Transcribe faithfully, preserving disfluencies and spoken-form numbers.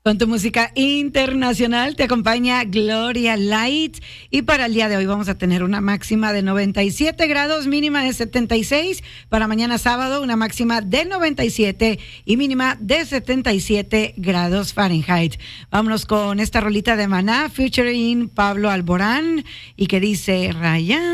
Con tu música internacional te acompaña Gloria Light y para el día de hoy vamos a tener una máxima de noventa y siete grados, mínima de setenta y seis. Para mañana sábado una máxima de noventa y siete y mínima de setenta y siete grados Fahrenheit. Vámonos con esta rolita de Maná featuring Pablo Alborán y que dice Ryan.